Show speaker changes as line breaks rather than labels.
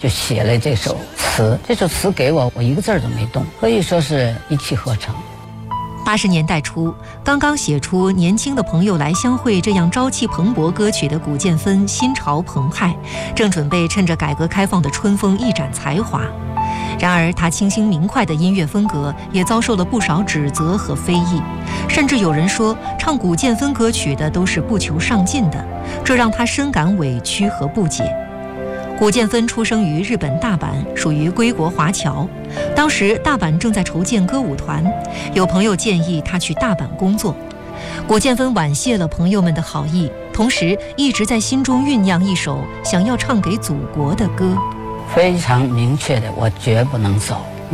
就写了这首词。这首词给我一个字都没动，可以说是一气呵成。
80年代初，刚刚写出《年轻的朋友来相会》这样朝气蓬勃歌曲的古建芬心潮澎湃，正准备趁着改革开放的春风一展才华。然而他清新明快的音乐风格也遭受了不少指责和非议，甚至有人说唱古建芬歌曲的都是不求上进的，这让他深感委屈和不解。古建芬出生于日本大阪，属于归国华侨。当时大阪正在筹建歌舞团，有朋友建议他去大阪工作。古建芬婉谢了朋友们的好意，同时一直在心中酝酿一首想要唱给祖国的歌。
非常明确的，我绝不能走。